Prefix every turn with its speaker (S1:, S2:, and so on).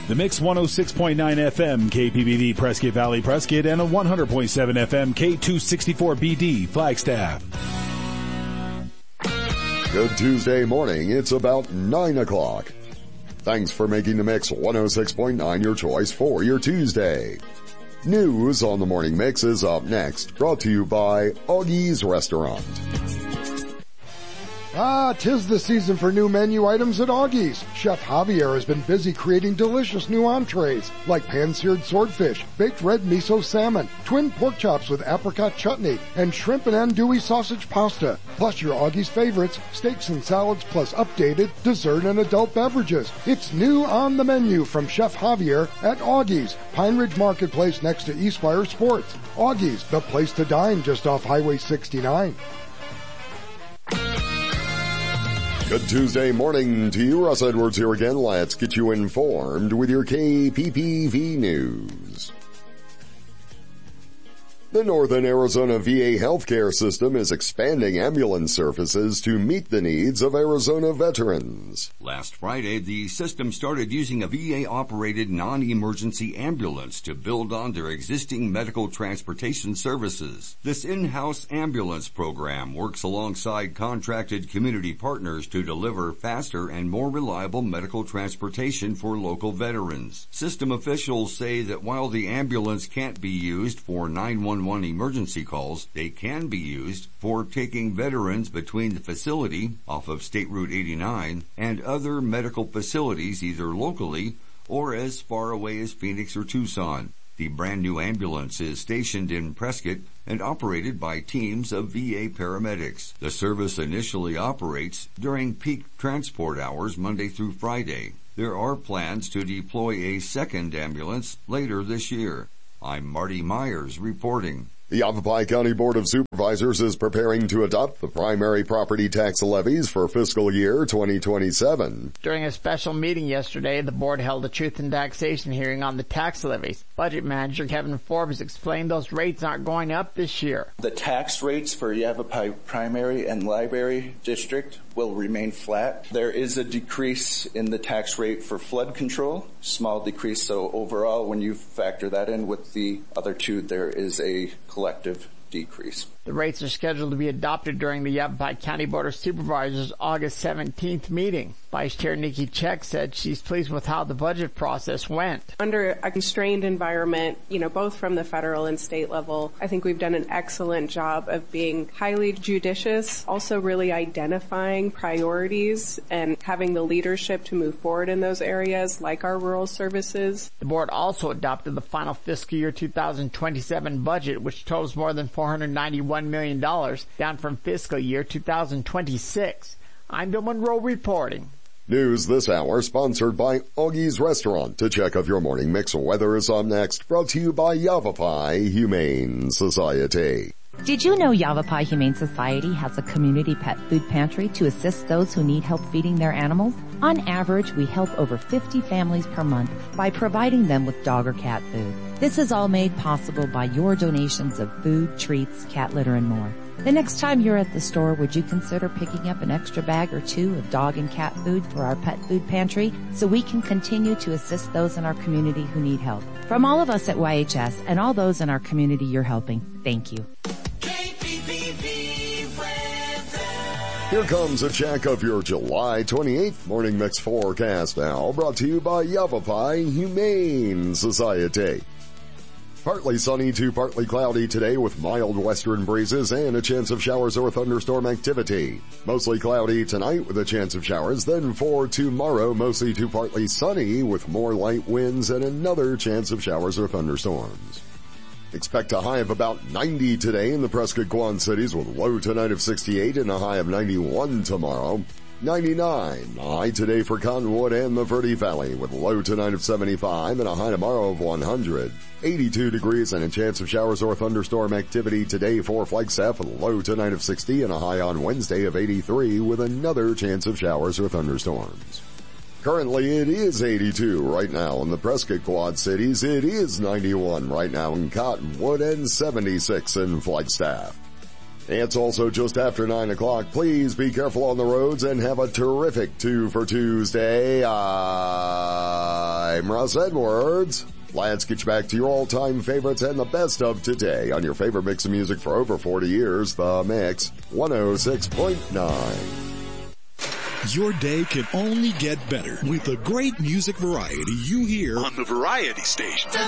S1: The Mix 106.9 FM KPBV Prescott Valley Prescott and a 100.7 FM K264BD Flagstaff.
S2: Good Tuesday morning. It's about 9 o'clock. Thanks for making the Mix 106.9 your choice for your Tuesday. News on the Morning Mix is up next, brought to you by Augie's Restaurant.
S3: 'Tis the season for new menu items at Augie's. Chef Javier has been busy creating delicious new entrees like pan-seared swordfish, baked red miso salmon, twin pork chops with apricot chutney, and shrimp and andouille sausage pasta. Plus your Augie's favorites, steaks and salads, plus updated dessert and adult beverages. It's new on the menu from Chef Javier at Augie's, Pine Ridge Marketplace next to Eastfire Sports. Augie's, the place to dine just off Highway 69.
S2: Good Tuesday morning to you. Russ Edwards here again. Let's get you informed with your KPPV News. The Northern Arizona VA healthcare system is expanding ambulance services to meet the needs of Arizona veterans.
S4: Last Friday, the system started using a VA-operated non-emergency ambulance to build on their existing medical transportation services. This in-house ambulance program works alongside contracted community partners to deliver faster and more reliable medical transportation for local veterans. System officials say that while the ambulance can't be used for 911 emergency calls, they can be used for taking veterans between the facility off of State Route 89 and other medical facilities either locally or as far away as Phoenix or Tucson. The brand new ambulance is stationed in Prescott and operated by teams of VA paramedics. The service initially operates during peak transport hours Monday through Friday. There are plans to deploy a second ambulance later this year. I'm Marty Myers reporting.
S2: The Yavapai County Board of Supervisors is preparing to adopt the primary property tax levies for fiscal year 2027.
S5: During a special meeting yesterday, the board held a truth and taxation hearing on the tax levies. Budget manager Kevin Forbes explained those rates aren't going up this year.
S6: The tax rates for Yavapai Primary and Library District will remain flat. There is a decrease in the tax rate for flood control, small decrease. So overall, when you factor that in with the other two, there is a collective decrease.
S5: The rates are scheduled to be adopted during the Yavapai County Board of Supervisors August 17th meeting. Vice Chair Nikki Check said she's pleased with how the budget process went.
S7: Under a constrained environment, both from the federal and state level, I think we've done an excellent job of being highly judicious, also really identifying priorities and having the leadership to move forward in those areas like our rural services.
S5: The board also adopted the final fiscal year 2027 budget, which totals more than $491 million, down from fiscal year 2026. I'm Bill Monroe reporting.
S2: News this hour sponsored by Augie's Restaurant. To check if your morning mix weather is up next, brought to you by Yavapai Humane Society.
S8: Did you know Yavapai Humane Society has a community pet food pantry to assist those who need help feeding their animals? On average, we help over 50 families per month by providing them with dog or cat food. This is all made possible by your donations of food, treats, cat litter, and more. The next time you're at the store, would you consider picking up an extra bag or two of dog and cat food for our pet food pantry so we can continue to assist those in our community who need help? From all of us at YHS and all those in our community you're helping, thank you.
S2: Here comes a check of your July 28th Morning Mix forecast now, brought to you by Yavapai Humane Society. Partly sunny to partly cloudy today with mild western breezes and a chance of showers or thunderstorm activity. Mostly cloudy tonight with a chance of showers, then for tomorrow mostly to partly sunny with more light winds and another chance of showers or thunderstorms. Expect a high of about 90 today in the Prescott Quad Cities with a low tonight of 68 and a high of 91 tomorrow. 99 high today for Cottonwood and the Verde Valley with a low tonight of 75 and a high tomorrow of 100. 82 degrees and a chance of showers or thunderstorm activity today for Flagstaff with a low tonight of 60 and a high on Wednesday of 83 with another chance of showers or thunderstorms. Currently it is 82 right now in the Prescott Quad Cities. It is 91 right now in Cottonwood and 76 in Flagstaff. It's also just after 9 o'clock. Please be careful on the roads and have a terrific 2 for Tuesday. I'm I'm Russ Edwards. Let's get you back to your all-time favorites and the best of today on your favorite mix of music for over 40 years, The Mix 106.9.
S9: Your day can only get better with the great music variety you hear on the Variety Station.